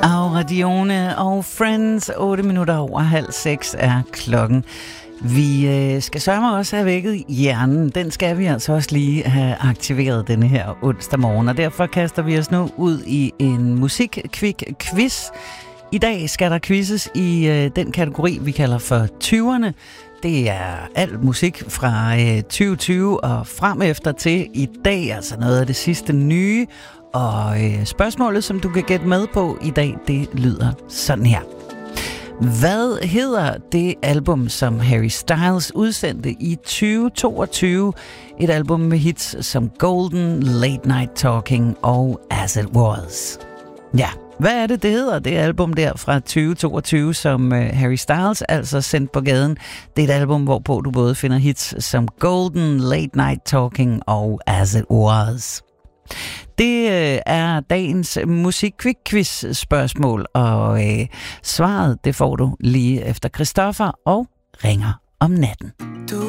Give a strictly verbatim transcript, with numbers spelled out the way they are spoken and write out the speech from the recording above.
Aura Dione og Friends. otte minutter over halv seks er klokken. Vi øh, skal sørge også have vækket hjernen. Den skal vi altså også lige have aktiveret denne her onsdag morgen. Og derfor kaster vi os nu ud i en musik-quick-quiz. I dag skal der quizzes i øh, den kategori, vi kalder for tyverne. Det er al musik fra øh, tyve tyve og frem efter til i dag, altså noget af det sidste nye. Og øh, spørgsmålet, som du kan gætte med på i dag, det lyder sådan her. Hvad hedder det album, som Harry Styles udsendte i tyve toogtyve? Et album med hits som Golden, Late Night Talking og As It Was. Ja, hvad er det, det hedder, det album der fra tyve toogtyve, som uh, Harry Styles altså sendte på gaden? Det er et album, hvorpå du både finder hits som Golden, Late Night Talking og As It Was. Det øh, er dagens musik-quiz-spørgsmål, og øh, svaret, det får du lige efter Christoffer og Ringer om natten. Du